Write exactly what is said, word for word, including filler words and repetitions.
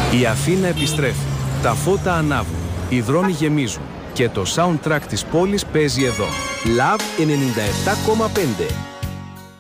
Η Αθήνα επιστρέφει. Τα φώτα ανάβουν. Οι δρόμοι γεμίζουν. Και το soundtrack της πόλης παίζει εδώ. Love ενενήντα επτά κόμμα πέντε.